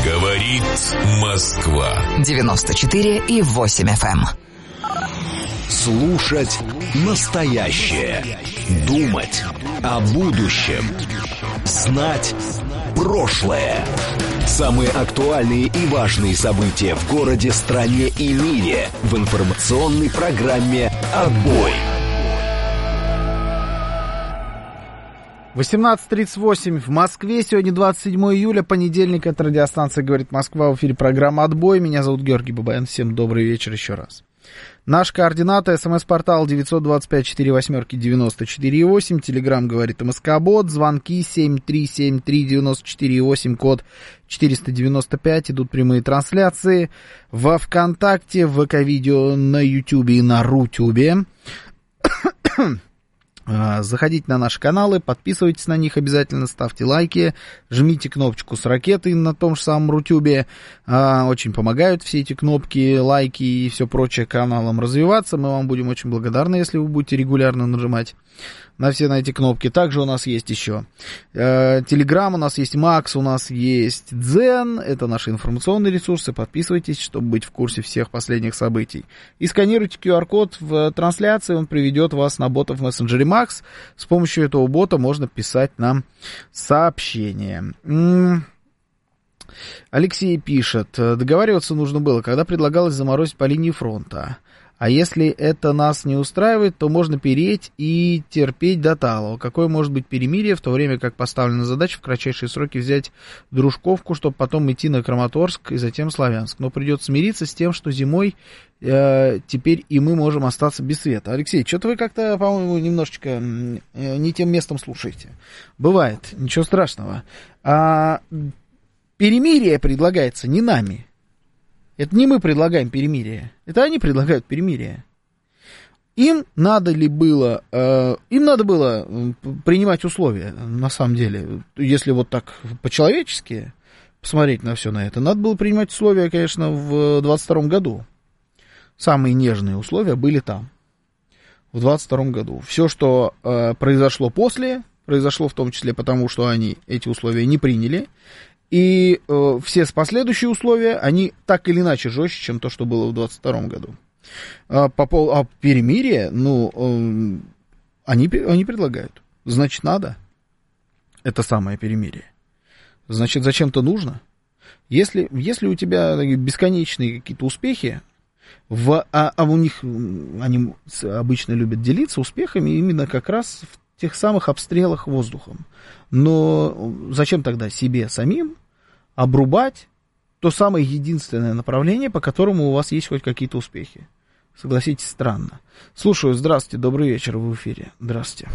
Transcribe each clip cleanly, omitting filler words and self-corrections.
Говорит Москва. 94,8 FM. Слушать настоящее. Думать о будущем. Знать прошлое. Самые актуальные и важные события в городе, стране и мире в информационной программе «Отбой». 18:38 в Москве. Сегодня 27 июля, понедельник. Это радиостанция «Говорит Москва». В эфире программа «Отбой». Меня зовут Георгий Бабаян. Всем добрый вечер еще раз. Наши координаты: СМС-портал 925-48-94-8, Телеграм «Говорит МСК-бот», звонки 7373-94-8, код 495, идут прямые трансляции во ВКонтакте, в ВК-видео, на Ютубе и на Рутюбе. Заходите на наши каналы, подписывайтесь на них обязательно, ставьте лайки, жмите кнопочку с ракетой на том же самом Рутюбе. Очень помогают все эти кнопки, лайки и все прочее каналам развиваться. Мы вам будем очень благодарны, если вы будете регулярно нажимать на все эти кнопки. Также у нас есть еще Телеграм, у нас есть Макс, у нас есть Дзен. Это наши информационные ресурсы. Подписывайтесь, чтобы быть в курсе всех последних событий. И сканируйте QR-код в трансляции, он приведет вас на бота в мессенджере Макс. С помощью этого бота можно писать нам сообщения. Алексей пишет: договариваться нужно было, когда предлагалось заморозить по линии фронта. А если это нас не устраивает, то можно переть и терпеть до талого. Какое может быть перемирие, в то время как поставлена задача в кратчайшие сроки взять Дружковку, чтобы потом идти на Краматорск и затем Славянск. Но придется смириться с тем, что зимой теперь и мы можем остаться без света. Алексей, что-то вы как-то, по-моему, немножечко не тем местом слушаете. Бывает, ничего страшного. Перемирие предлагается не нами. Это не мы предлагаем перемирие, это они предлагают перемирие. Им надо было принимать условия, на самом деле. Если вот так по-человечески посмотреть на все на это, надо было принимать условия, конечно, в 22 году. Самые нежные условия были там, в 22 году. Все, что произошло после, произошло в том числе потому, что они эти условия не приняли. И все последующие условия, они так или иначе жестче, чем то, что было в 22 году. По поводу перемирия, они предлагают. Значит, надо. Это самое перемирие. Значит, зачем-то нужно. Если у тебя бесконечные какие-то успехи, у них, они обычно любят делиться успехами именно как раз в тех самых обстрелах воздухом. Но зачем тогда себе самим обрубать то самое единственное направление, по которому у вас есть хоть какие-то успехи? Согласитесь, странно. Слушаю, здравствуйте, добрый вечер, вы в эфире. Здравствуйте.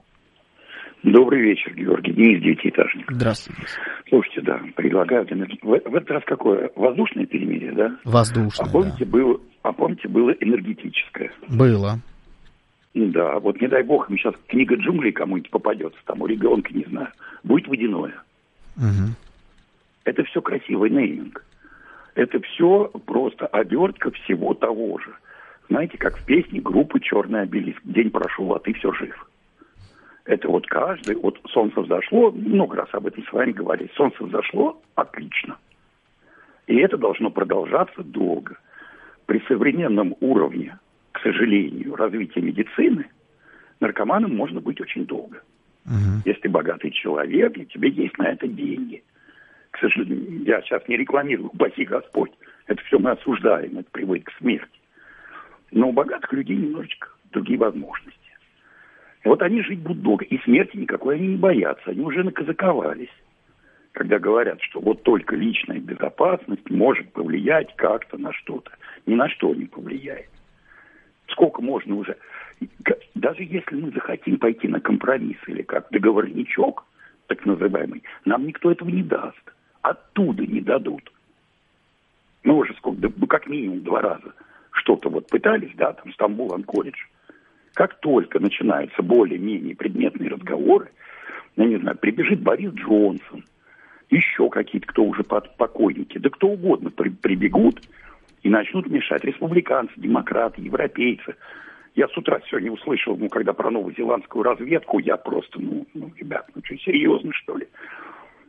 Добрый вечер, Георгий. Денис, девятиэтажник. Здравствуйте. Слушайте, да, предлагают... В этот раз какое? Воздушное перемирие, да? Воздушное, помните, было энергетическое? Было. Да, вот не дай бог, им сейчас книга джунглей кому-нибудь попадется, там у ребенка, не знаю, будет водяное. Угу. Это все красивый нейминг. Это все просто обертка всего того же. Знаете, как в песне группы «Черный обелиск». День прошел, а ты все жив. Это вот каждый... Вот солнце взошло, много раз об этом с вами говорили. Солнце взошло, отлично. И это должно продолжаться долго. При современном уровне, к сожалению, развития медицины, наркоманом можно быть очень долго. Если ты богатый человек, и тебе есть на это деньги. К сожалению, я сейчас не рекламирую, упаси Господь. Это все мы осуждаем, это приводит к смерти. Но у богатых людей немножечко другие возможности. И вот они жить будут долго, и смерти никакой они не боятся. Они уже наказаковались, когда говорят, что вот только личная безопасность может повлиять как-то на что-то. Ни на что не повлияет. Сколько можно уже... Даже если мы захотим пойти на компромисс или как договорничок, так называемый, нам никто этого не даст. Оттуда не дадут. Мы уже сколько, как минимум 2 раза что-то вот пытались, да, там Стамбул, Анкоридж. Как только начинаются более-менее предметные разговоры, я не знаю, прибежит Борис Джонсон, еще какие-то, кто уже покойники, да кто угодно прибегут и начнут мешать. Республиканцы, демократы, европейцы. Я с утра сегодня услышал, когда про новозеландскую разведку, я просто, ребят, что, серьезно, что ли?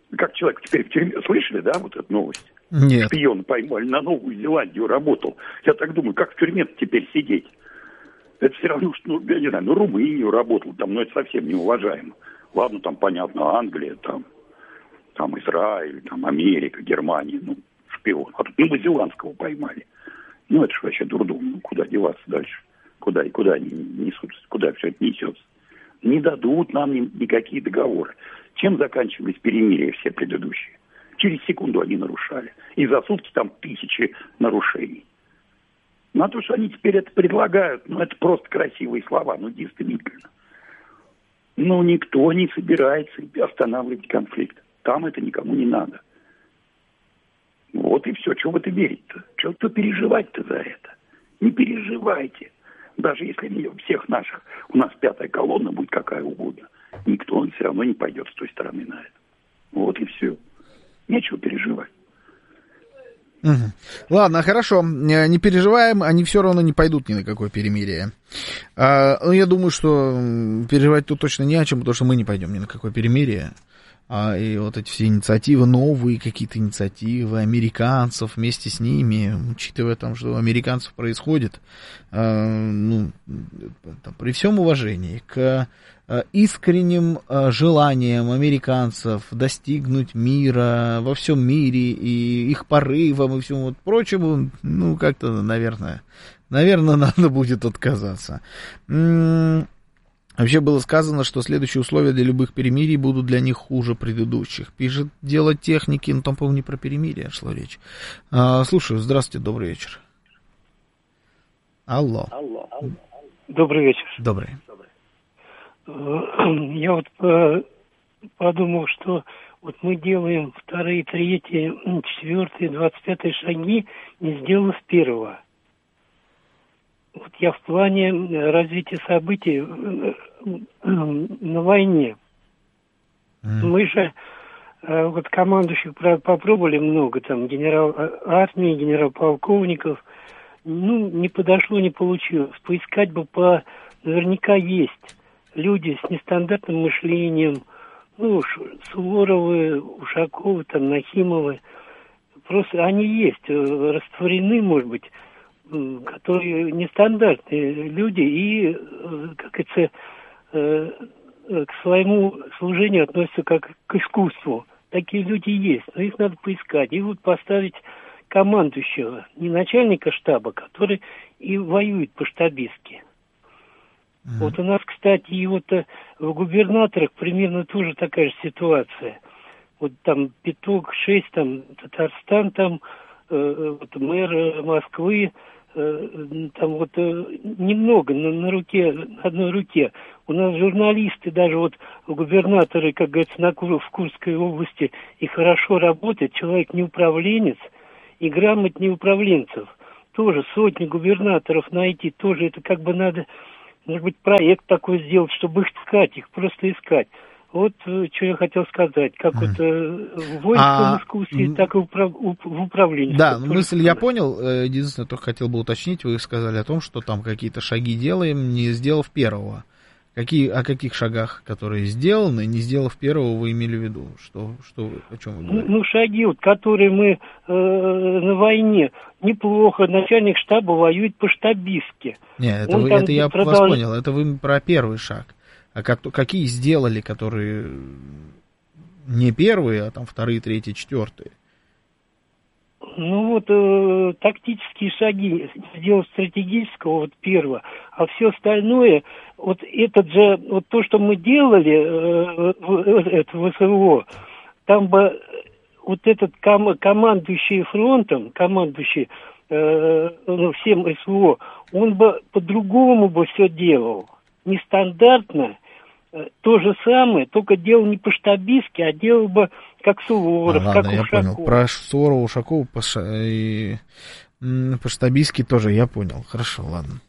Как человек теперь в тюрьме. Слышали, да, вот эту новость? Нет. Шпиона поймали, на Новую Зеландию работал. Я так думаю, как в тюрьме теперь сидеть? Это все равно, что, я не знаю, Румынию работал, там, это совсем неуважаемо. Ладно, там, понятно, Англия, там Израиль, там, Америка, Германия, шпион. А тут новозеландского поймали. Это же вообще дурдом. Куда деваться дальше? Куда они несутся? Куда все это несется? Не дадут нам никакие договоры. Чем заканчивались перемирия все предыдущие? Через секунду они нарушали. И за сутки там 1000 нарушений. А то, что они теперь это предлагают, это просто красивые слова, действительно. Никто не собирается останавливать конфликт. Там это никому не надо. Вот и все. Чего в это верить-то? Чего переживать-то за это? Не переживайте. Даже если всех наших, у нас 5-я колонна будет какая угодно, никто все равно не пойдет с той стороны на это. Вот и все. Нечего переживать. Угу. Ладно, хорошо, не переживаем, они все равно не пойдут ни на какое перемирие. Я думаю, что переживать тут точно не о чем, потому что мы не пойдем ни на какое перемирие. И вот эти все инициативы, новые какие-то инициативы американцев вместе с ними, учитывая там, что у американцев происходит, при всем уважении к искренним желаниям американцев достигнуть мира во всем мире и их порывам и всему прочему, как-то, наверное, надо будет отказаться. Вообще было сказано, что следующие условия для любых перемирий будут для них хуже предыдущих. Пишет дело техники, там, по-моему, не про перемирие шла речь. Слушаю, здравствуйте, добрый вечер. Алло. Добрый вечер. Добрый. Я вот подумал, что мы делаем 2-й, 3-й, 4-й, 25-й шаги, не сделав первого. Я в плане развития событий на войне. Мы же командующих попробовали много, там генерал армии, генерал-полковников. Не подошло, не получилось. Поискать бы наверняка есть люди с нестандартным мышлением. Суворовы, Ушаковы, Нахимовы. Просто они есть, растворены, может быть, которые нестандартные люди и, к своему служению относятся как к искусству. Такие люди есть, но их надо поискать. И поставить командующего, не начальника штаба, который и воюет по-штабистски. У нас, кстати, и в губернаторах примерно тоже такая же ситуация. Там Пяток, 6, Татарстан, мэр Москвы, немного, на одной руке. У нас журналисты, даже губернаторы, как говорится, в Курской области, и хорошо работают, человек не управленец, и грамотнее управленцев. Тоже сотни губернаторов найти, тоже это надо, может быть, проект такой сделать, чтобы их искать, их просто искать. Что я хотел сказать, как в воинском искусстве, так и в управлении. Да, мысль я понял, единственное, только хотел бы уточнить, вы сказали о том, что там какие-то шаги делаем, не сделав первого. О каких шагах, которые сделаны, не сделав первого, вы имели в виду? О чем вы говорите? Шаги, которые мы на войне, неплохо, начальник штаба воюет по-штабистски. Нет, это я вас понял, это вы про первый шаг. А какие сделали, которые не первые, а 2-й, 3-й, 4-й? Тактические шаги сделать стратегического первого, а все остальное, то, что мы делали, в СВО, там бы этот командующий фронтом, всем СВО, он бы по-другому бы все делал. Нестандартно, то же самое, только делал не по-штабистски, а делал бы как Суворов, как Ушаков. Я понял. Про Суворова, Ушакова по-штабистски тоже я понял. Хорошо, ладно.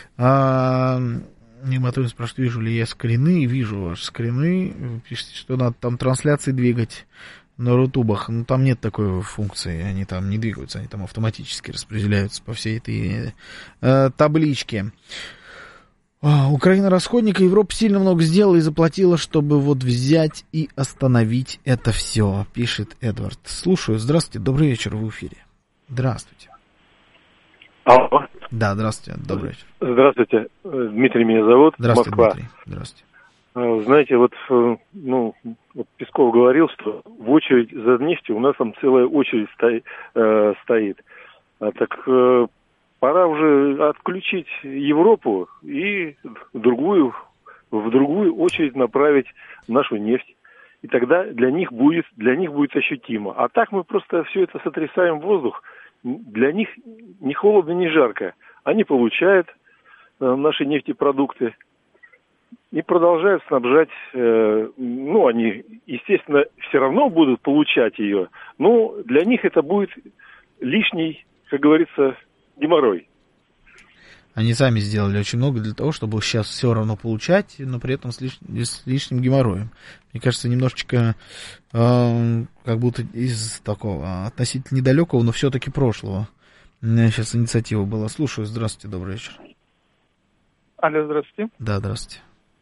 Нематовин спрашивает, вижу ли я скрины. Вижу ваши скрины. Пишите, что надо там трансляции двигать на рутубах. Там нет такой функции. Они там не двигаются, они там автоматически распределяются по всей этой табличке. Украина расходник, Европа сильно много сделала и заплатила, чтобы вот взять и остановить это все, пишет Эдвард. Слушаю. Здравствуйте, добрый вечер, в эфире. Здравствуйте. Алло. Да, здравствуйте, добрый вечер. Здравствуйте, Дмитрий меня зовут, Здравствуйте, Москва. Дмитрий. Здравствуйте. Знаете, вот Песков говорил, что в очередь за нефтью у нас там целая очередь стоит. Так пора уже отключить Европу и в другую очередь направить нашу нефть. И тогда для них будет ощутимо. А так мы просто все это сотрясаем в воздух. Для них ни холодно, ни жарко. Они получают наши нефтепродукты и продолжают снабжать. Они, естественно, все равно будут получать ее. Но для них это будет лишний, как говорится, геморрой. Они сами сделали очень много для того, чтобы сейчас все равно получать, но при этом с лишним геморроем. Мне кажется, немножечко как будто из такого относительно недалекого, но все-таки прошлого. У меня сейчас инициатива была. Слушаю. Здравствуйте, добрый вечер. Алло, здравствуйте. Да, здравствуйте.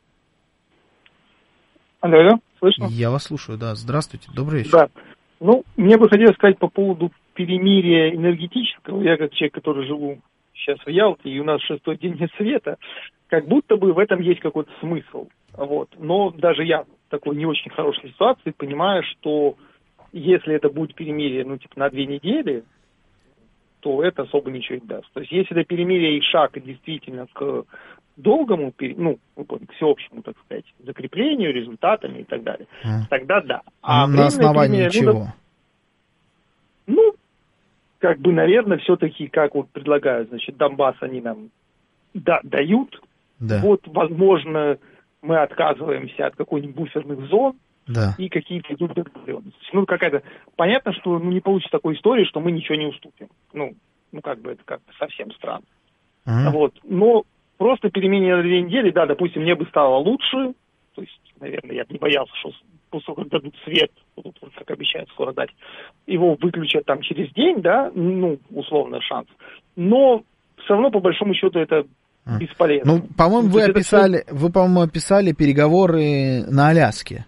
Алло, слышно? Я вас слушаю, да. Здравствуйте, добрый вечер. Да. Мне бы хотелось сказать по поводу перемирия энергетического. Я как человек, который живу сейчас в Ялте, и у нас 6-й день нет света, как будто бы в этом есть какой-то смысл. Вот. Но даже я в такой не очень хорошей ситуации понимаю, что если это будет перемирие, на 2 недели, то это особо ничего не даст. То есть если это перемирие и шаг действительно к долгому, к всеобщему, так сказать, закреплению, результатами и так далее, тогда да. А на основании чего? Наверное, все-таки, как предлагают, Донбасс они нам дают. Да. Возможно, мы отказываемся от какой-нибудь буферных зон, да, и какие-то идут договоренности. Понятно, что не получится такой истории, что мы ничего не уступим. Это как-то совсем странно. Но просто перемене на 2 недели, да, допустим, мне бы стало лучше. То есть, наверное, я бы не боялся, что после того, как дадут свет, как обещают скоро дать, его выключат там через день, да, условно шанс. Но все равно, по большому счету, это бесполезно. По-моему, вы описали переговоры на Аляске.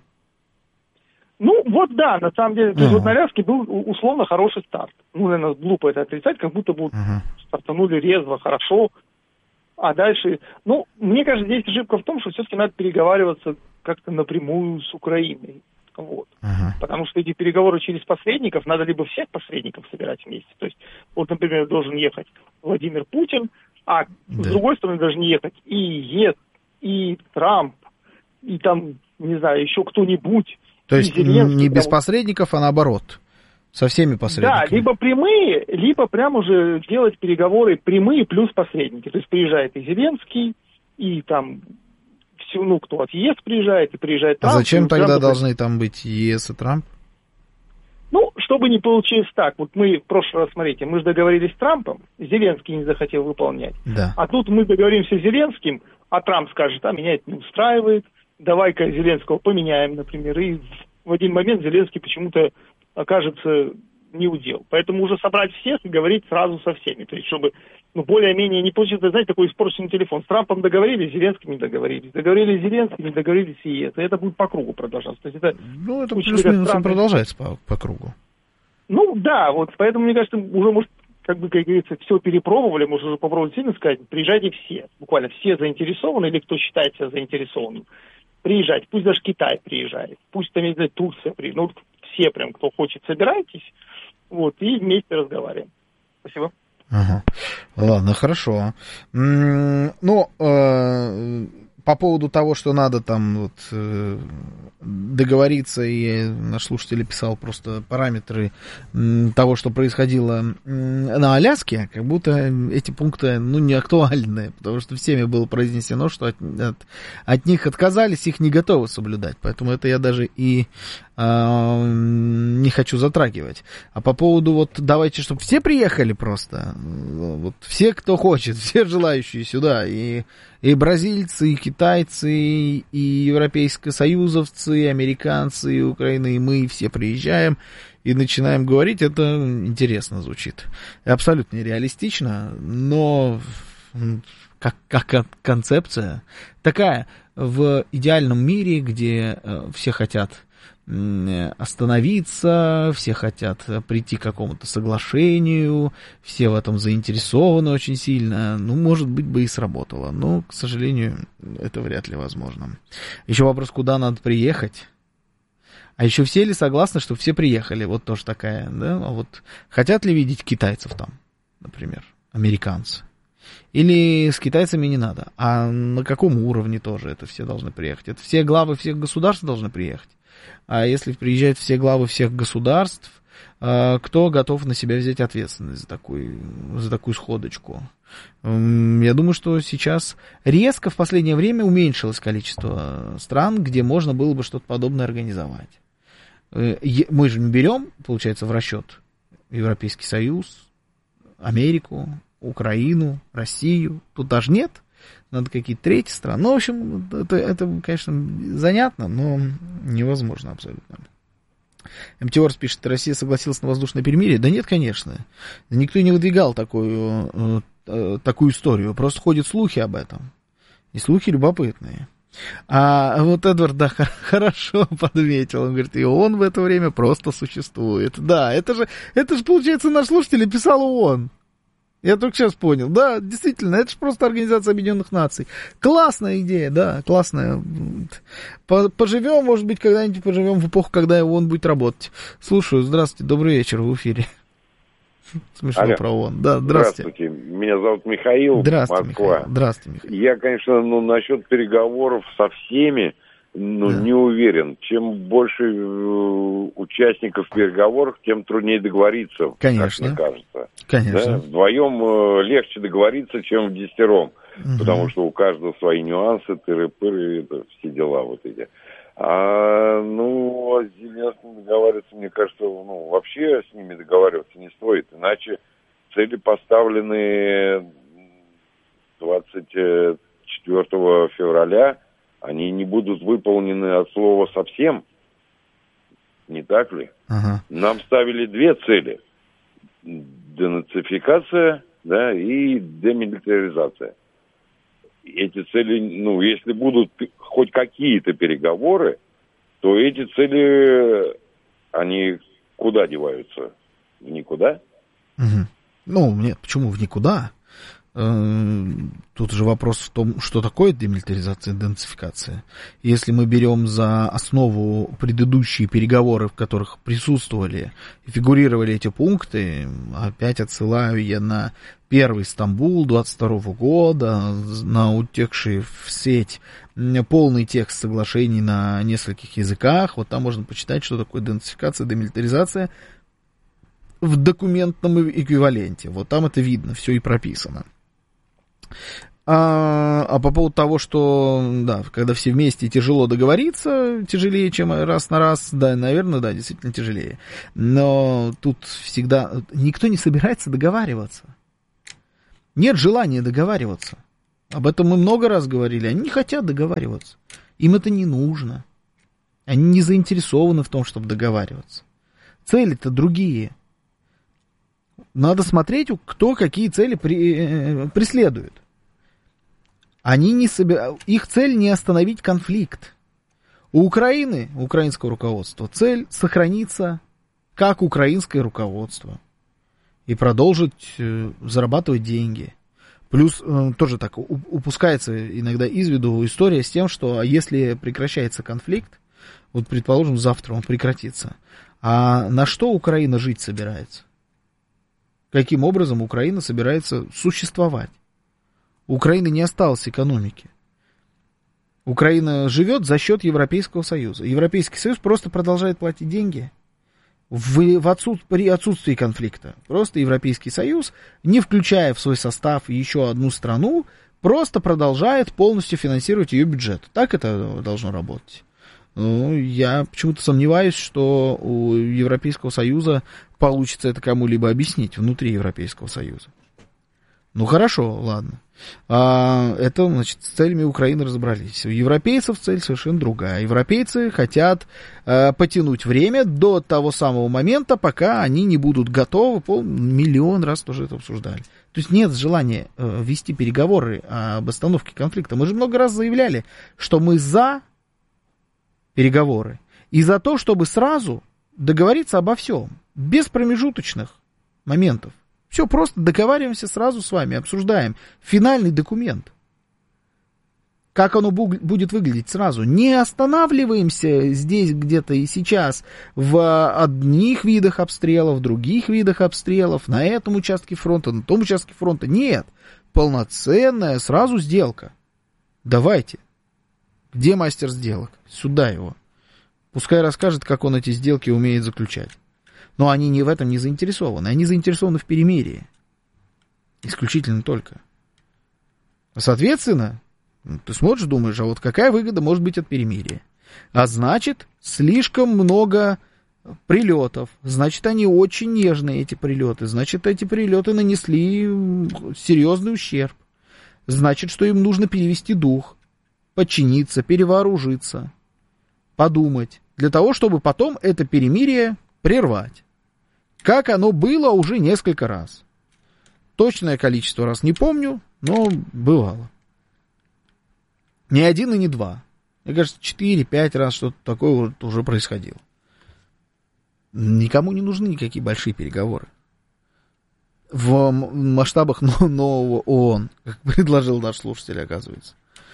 Да, на самом деле, то есть на Аляске был условно хороший старт. Наверное, глупо это отрицать, как будто бы стартанули резво, хорошо. А дальше, мне кажется, здесь ошибка в том, что все-таки надо переговариваться как-то напрямую с Украиной. Потому что эти переговоры через посредников, надо либо всех посредников собирать вместе. То есть, например, должен ехать Владимир Путин, а с другой стороны должны ехать и ЕС, и Трамп, и там, не знаю, еще кто-нибудь. То есть не без посредников, а наоборот. Со всеми посредниками. Да, либо прямые, либо прям уже делать переговоры прямые плюс посредники. То есть приезжает и Зеленский, и там кто от ЕС приезжает, и приезжает Трамп. А зачем тогда должны там быть ЕС и Трамп? Чтобы не получилось так. Мы в прошлый раз, смотрите, мы же договорились с Трампом, Зеленский не захотел выполнять. Да. А тут мы договоримся с Зеленским, а Трамп скажет, меня это не устраивает, давай-ка Зеленского поменяем, например. И в один момент Зеленский почему-то окажется не удел. Поэтому уже собрать всех и говорить сразу со всеми. То есть, чтобы более-менее не получится, такой испорченный телефон. С Трампом договорились, с Зеленским не договорились. Договорились с Зеленским, не договорились с ЕС. И это будет по кругу продолжаться. То есть это плюс-минус продолжается по кругу. Да, поэтому, мне кажется, уже, может, как говорится, все перепробовали, можно уже попробовать сильно сказать, приезжайте все. Буквально все заинтересованы, или кто считает себя заинтересованным. Приезжать. Пусть даже Китай приезжает. Пусть там, Турция приезжает. Все прям, кто хочет, собирайтесь. И вместе разговариваем. Спасибо. Ладно, хорошо. По поводу того, что надо там договориться, и наш слушатель писал просто параметры того, что происходило на Аляске, как будто эти пункты, не актуальны, потому что всеми было произнесено, что от них отказались, их не готовы соблюдать, поэтому это я даже и не хочу затрагивать. А по поводу давайте, чтобы все приехали просто, все, кто хочет, все желающие сюда, и бразильцы, и китайцы, и европейские союзовцы, и американцы, и Украина, и мы все приезжаем и начинаем говорить, это интересно звучит. Абсолютно нереалистично, но как концепция такая в идеальном мире, где все хотят остановиться, все хотят прийти к какому-то соглашению, все в этом заинтересованы очень сильно, ну, может быть, бы и сработало, но, к сожалению, это вряд ли возможно. Еще вопрос, куда надо приехать? А еще все ли согласны, что все приехали? Вот тоже такая, да? А вот хотят ли видеть китайцев там, например, американцы? Или с китайцами не надо? А на каком уровне тоже это все должны приехать? Это все главы всех государств должны приехать? А если приезжают все главы всех государств, кто готов на себя взять ответственность за такую сходочку? Я думаю, что сейчас резко в последнее время уменьшилось количество стран, где можно было бы что-то подобное организовать. Мы же не берем, получается, в расчет Европейский Союз, Америку, Украину, Россию. Тут даже нет. Надо какие-то третьи страны. Ну, в общем, это, конечно, занятно, но невозможно абсолютно. МТОРС пишет, Россия согласилась на воздушное перемирие. Да нет, конечно. Никто не выдвигал такую историю. Просто ходят слухи об этом. И слухи любопытные. А вот Эдвард, да, хорошо подметил. Он говорит, и ООН в это время просто существует. Да, это же получается, наш слушатель писал ООН. Я только сейчас понял. Да, действительно, это же просто Организация Объединенных Наций. Классная идея, да, классная. Поживем, может быть, когда-нибудь поживем в эпоху, когда ООН будет работать. Слушаю, здравствуйте, добрый вечер, в эфире. Смешно. Алло. Про ООН. Да, здравствуйте. Меня зовут Михаил, здравствуйте, Москва. Михаил. Здравствуйте, Михаил. Я, конечно, насчет переговоров со всеми, не уверен. Чем больше участников переговоров, тем труднее договориться, конечно, как мне кажется. Конечно. Да? Вдвоем легче договориться, чем вдесятером, потому что у каждого свои нюансы, тыры-пыры, это все дела вот эти. А с Зеленским договариваться, мне кажется, вообще с ними договариваться не стоит, иначе цели поставлены 24 февраля, они не будут выполнены от слова совсем, не так ли? Ага. Нам ставили две цели: денацификация, да, и демилитаризация. Эти цели, если будут хоть какие-то переговоры, то эти цели, они куда деваются? В никуда? Угу. Нет, почему в никуда? Тут же вопрос в том, что такое демилитаризация и денацификация. Если мы берем за основу предыдущие переговоры, в которых присутствовали и фигурировали эти пункты, опять отсылаю я на первый Стамбул 22 года, на утекший в сеть полный текст соглашений на нескольких языках. Вот там можно почитать, что такое денацификация, демилитаризация в документном эквиваленте. Вот там это видно, все и прописано. А по поводу того, что, да, когда все вместе тяжело договориться, тяжелее, чем раз на раз, да, наверное, да, действительно тяжелее. Но тут всегда никто не собирается договариваться. Нет желания договариваться. Об этом мы много раз говорили. Они не хотят договариваться. Им это не нужно. Они не заинтересованы в том, чтобы договариваться. Цели-то другие. Надо смотреть, кто какие цели преследует. Их цель не остановить конфликт. У Украины, у украинского руководства, цель сохраниться как украинское руководство и продолжить зарабатывать деньги. Плюс тоже так упускается иногда из виду история с тем, что если прекращается конфликт, вот предположим, завтра он прекратится, а на что Украина жить собирается? Каким образом Украина собирается существовать? У Украины не осталось экономики. Украина живет за счет Европейского Союза. Европейский Союз просто продолжает платить деньги при отсутствии конфликта. Просто Европейский Союз, не включая в свой состав еще одну страну, просто продолжает полностью финансировать ее бюджет. Так это должно работать. Я почему-то сомневаюсь, что у Европейского Союза получится это кому-либо объяснить внутри Европейского Союза. Ну, хорошо, ладно. Это, значит, с целями Украины разобрались. У европейцев цель совершенно другая. Европейцы хотят потянуть время до того самого момента, пока они не будут готовы. Миллион раз тоже это обсуждали. То есть нет желания вести переговоры об остановке конфликта. Мы же много раз заявляли, что мы за переговоры и за то, чтобы сразу договориться обо всем, без промежуточных моментов. Все, просто договариваемся сразу с вами, обсуждаем финальный документ. Как оно будет выглядеть сразу. Не останавливаемся здесь где-то и сейчас в одних видах обстрелов, в других видах обстрелов, на этом участке фронта, на том участке фронта. Нет, полноценная сразу сделка. Давайте. Где мастер сделок? Сюда его. Пускай расскажет, как он эти сделки умеет заключать. Но они не в этом не заинтересованы. Они заинтересованы в перемирии. Исключительно только. Соответственно, ты смотришь, думаешь, а вот какая выгода может быть от перемирия? А значит, слишком много прилетов. Значит, они очень нежные, эти прилеты. Значит, эти прилеты нанесли серьезный ущерб. Значит, что им нужно перевести дух, подчиниться, перевооружиться, подумать. Для того, чтобы потом это перемирие прервать. Как оно было уже несколько раз. Точное количество раз не помню, но бывало. Не один и не два. Мне кажется, 4-5 раз что-то такое вот уже происходило. Никому не нужны никакие большие переговоры. В масштабах нового ООН, как предложил наш слушатель, оказывается.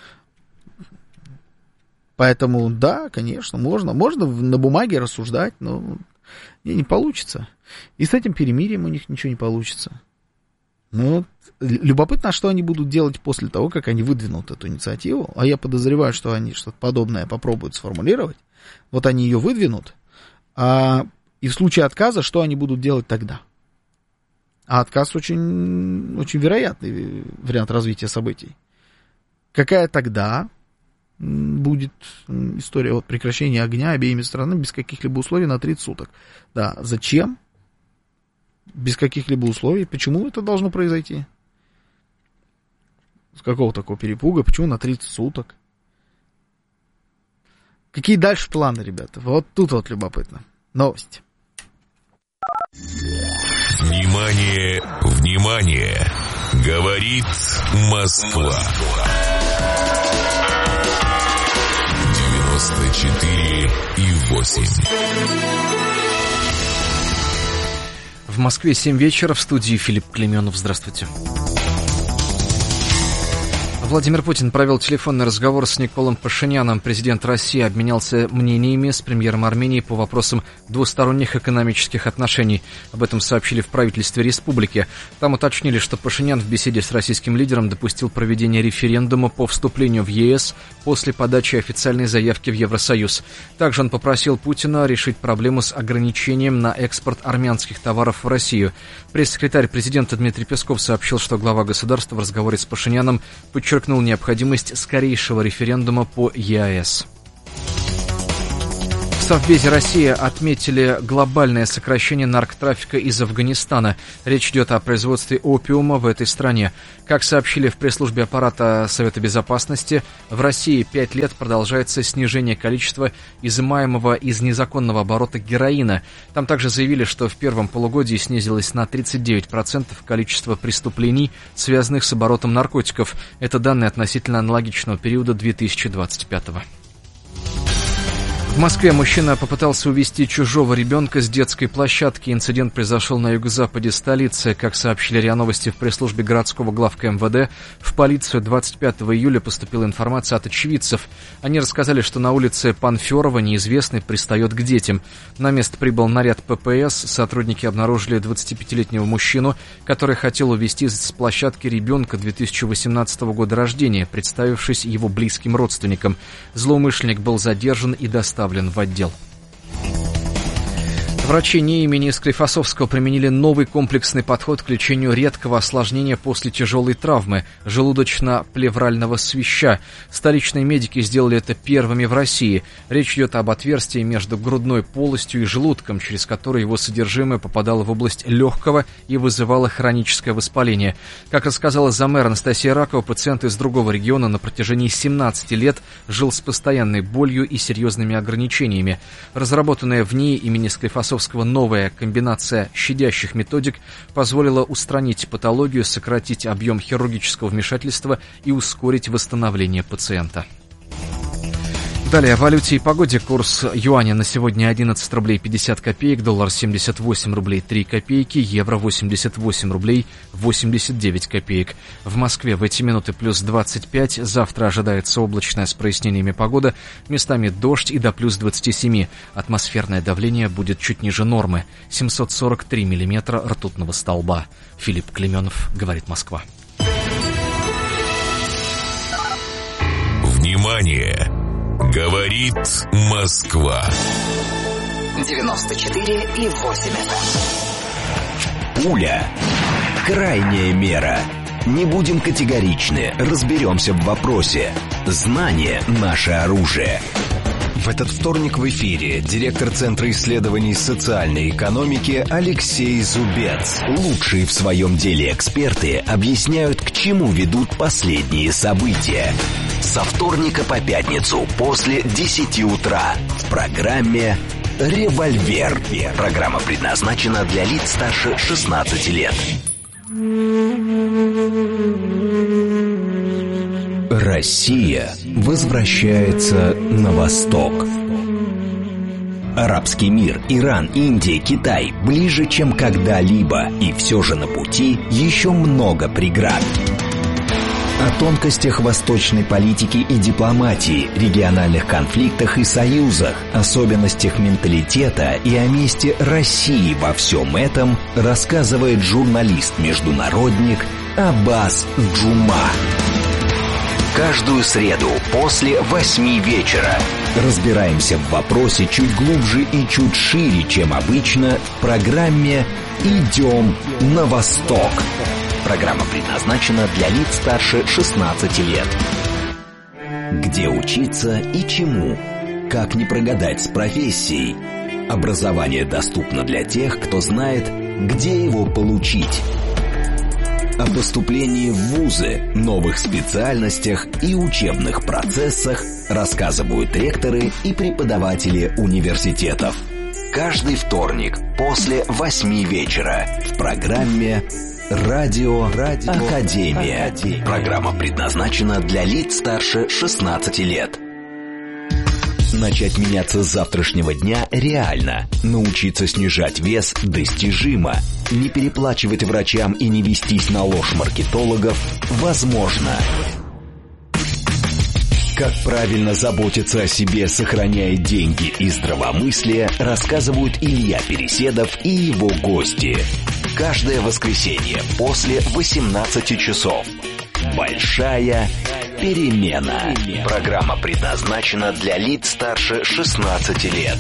Поэтому, да, конечно, можно на бумаге рассуждать, но не получится. И с этим перемирием у них ничего не получится. Ну, любопытно, что они будут делать после того, как они выдвинут эту инициативу. А я подозреваю, что они что-то подобное попробуют сформулировать. Вот они ее выдвинут. И в случае отказа, что они будут делать тогда? А отказ очень, очень вероятный вариант развития событий. Какая тогда будет история вот прекращения огня обеими сторонами без каких-либо условий на 30 суток? Да, зачем? Без каких-либо условий. Почему это должно произойти? С какого такого перепуга? Почему на 30 суток? Какие дальше планы, ребята? Вот тут вот любопытно. Новости. Внимание, внимание! Говорит Москва. 94,8. В Москве 7 вечера, в студии Филипп Клеменов. Здравствуйте. Владимир Путин провел телефонный разговор с Николом Пашиняном. Президент России обменялся мнениями с премьером Армении по вопросам двусторонних экономических отношений. Об этом сообщили в правительстве республики. Там уточнили, что Пашинян в беседе с российским лидером допустил проведение референдума по вступлению в ЕС после подачи официальной заявки в Евросоюз. Также он попросил Путина решить проблему с ограничением на экспорт армянских товаров в Россию. Пресс-секретарь президента Дмитрий Песков сообщил, что глава государства в разговоре с Пашиняном подчеркнул необходимость скорейшего референдума по ЕАЭС. В Совбезе России отметили глобальное сокращение наркотрафика из Афганистана. Речь идет о производстве опиума в этой стране. Как сообщили в пресс-службе аппарата Совета Безопасности, в России 5 лет продолжается снижение количества изымаемого из незаконного оборота героина. Там также заявили, что в первом полугодии снизилось на 39% количество преступлений, связанных с оборотом наркотиков. Это данные относительно аналогичного периода 2025 года. В Москве мужчина попытался увезти чужого ребенка с детской площадки. Инцидент произошел на юго-западе столицы. Как сообщили РИА Новости в пресс-службе городского главка МВД, в полицию 25 июля поступила информация от очевидцев. Они рассказали, что на улице Панферова неизвестный пристает к детям. На место прибыл наряд ППС. Сотрудники обнаружили 25-летнего мужчину, который хотел увезти с площадки ребенка 2018 года рождения, представившись его близким родственником. Злоумышленник был задержан и доставлен в отдел. Врачи НИИ имени Склифосовского применили новый комплексный подход к лечению редкого осложнения после тяжелой травмы – желудочно-плеврального свища. Столичные медики сделали это первыми в России. Речь идет об отверстии между грудной полостью и желудком, через которое его содержимое попадало в область легкого и вызывало хроническое воспаление. Как рассказала заммэра Анастасия Ракова, пациент из другого региона на протяжении 17 лет жил с постоянной болью и серьезными ограничениями. Разработанная в НИИ имени Склифосовского новая комбинация щадящих методик позволила устранить патологию, сократить объем хирургического вмешательства и ускорить восстановление пациента. Далее о валюте и погоде. Курс юаня на сегодня 11 рублей 50 копеек, доллар 78 рублей 3 копейки, евро 88 рублей 89 копеек. В Москве в эти минуты плюс 25, завтра ожидается облачная с прояснениями погода, местами дождь и до плюс 27. Атмосферное давление будет чуть ниже нормы, 743 миллиметра ртутного столба. Филипп Клеменов, говорит Москва. Внимание! Говорит Москва. 94,8 FM. Пуля. Крайняя мера. Не будем категоричны, разберемся в вопросе. Знание – наше оружие. В этот вторник в эфире директор Центра исследований социальной экономики Алексей Зубец. Лучшие в своем деле эксперты объясняют, к чему ведут последние события. Со вторника по пятницу после 10 утра в программе «Револьвер». Программа предназначена для лиц старше 16 лет. Россия возвращается на восток. Арабский мир, Иран, Индия, Китай ближе, чем когда-либо, и все же на пути еще много преград. О тонкостях восточной политики и дипломатии, региональных конфликтах и союзах, особенностях менталитета и о месте России во всем этом рассказывает журналист-международник Аббас Джума. Каждую среду после 8 вечера разбираемся в вопросе чуть глубже и чуть шире, чем обычно, в программе «Идем на восток». Программа предназначена для лиц старше 16 лет. Где учиться и чему? Как не прогадать с профессией? Образование доступно для тех, кто знает, где его получить. О поступлении в вузы, новых специальностях и учебных процессах рассказывают ректоры и преподаватели университетов. Каждый вторник после 8 вечера в программе «Радио Академия». Программа предназначена для лиц старше 16 лет. Начать меняться с завтрашнего дня реально. Научиться снижать вес достижимо. Не переплачивать врачам и не вестись на ложь маркетологов возможно. Как правильно заботиться о себе, сохраняя деньги и здравомыслие, рассказывают Илья Переседов и его гости. Каждое воскресенье после 18 часов. Большая перемена. Программа предназначена для лиц старше 16 лет.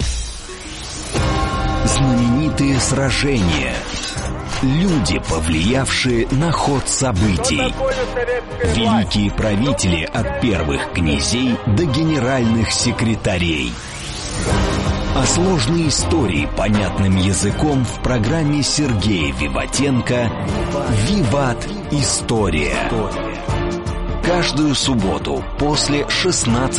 Знаменитые сражения. Люди, повлиявшие на ход событий. Великие правители от первых князей до генеральных секретарей. О сложной истории понятным языком в программе Сергея Виватенко «Виват. История». Каждую субботу после 16